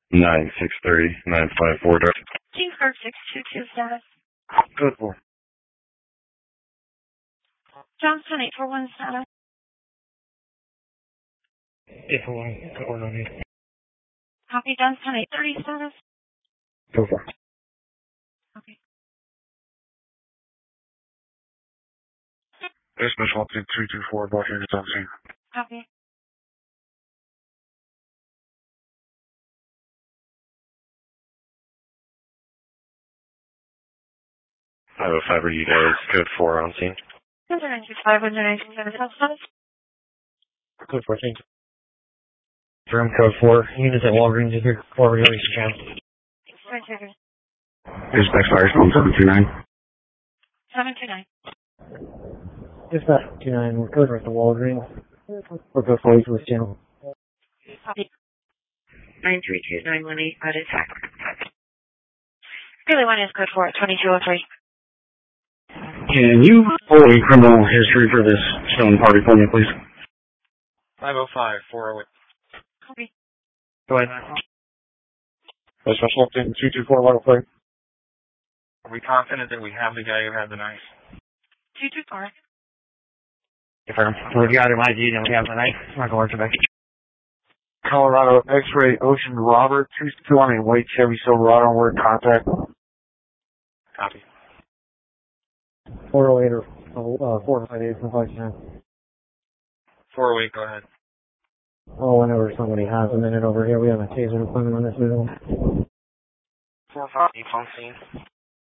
963-954 direct. Kingsburg 622 status. Code 4. Johnstown 841 status. 841, code 4 on 8. Copy. Johnstown 830 status. Code 4. Okay. Dispatch 12324, block unit on scene. Copy. I have a fiber you guys, code 4 on scene. 195, 197 status. Code 4, thank you. Room code 4, units at Walgreens if you're over release account. Dispatch fire 729. 729. Dispatch 29, we're code right to Walgreens. We're code 4 to this channel. Copy. 932-918 out of attack. Really one is code 4 at 2203. Can you pull a criminal history for this stolen party for me, please? 505-408. Copy. Go ahead. Dispatch 224, level 3. Are we confident that we have the guy who had the knife? 224. Confirm. We've got him ID and we have the knife. It's not going to work today. Colorado X-ray Ocean Robert 221 White Chevy Silverado word contact. Copy. 408 or 458 from 59. 408, go ahead. Oh, whenever somebody has a minute over here, we have a taser deployment on this middle. 458 on scene.